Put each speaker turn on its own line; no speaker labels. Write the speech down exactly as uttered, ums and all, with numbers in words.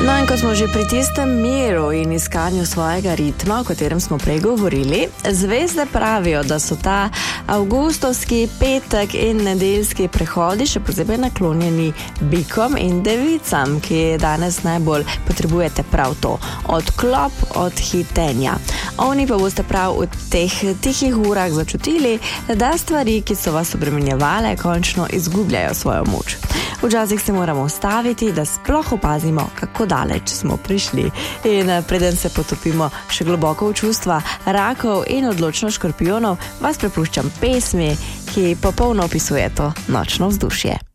No in ko smo že pri tistem miru in iskanju svojega ritma, o katerem smo prej govorili, zvezde pravijo, da so ta avgustovski petek in nedeljski prehodi še posebej naklonjeni bikom in devicam, ki danes najbolj potrebujete prav to, odklop od hitenja. Oni pa boste prav v teh tihih urah začutili, da stvari, ki so vas obremenjevale, končno izgubljajo svojo moč. Včasih se moramo ustaviti, da sploh opazimo, kako daleč smo prišli. In preden se potopimo še globoko v čustva rakov in odločno škorpionov, vas prepuščam pesmi, ki popolno opisuje to nočno vzdušje.